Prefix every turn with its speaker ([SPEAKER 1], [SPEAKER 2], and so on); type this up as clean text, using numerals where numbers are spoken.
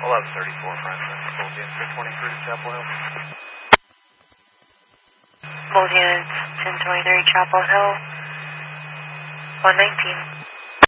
[SPEAKER 1] 1134 Franklin, Gold Unit 1023 to Chapel Hill.
[SPEAKER 2] Gold Unit 1023 Chapel Hill, 119.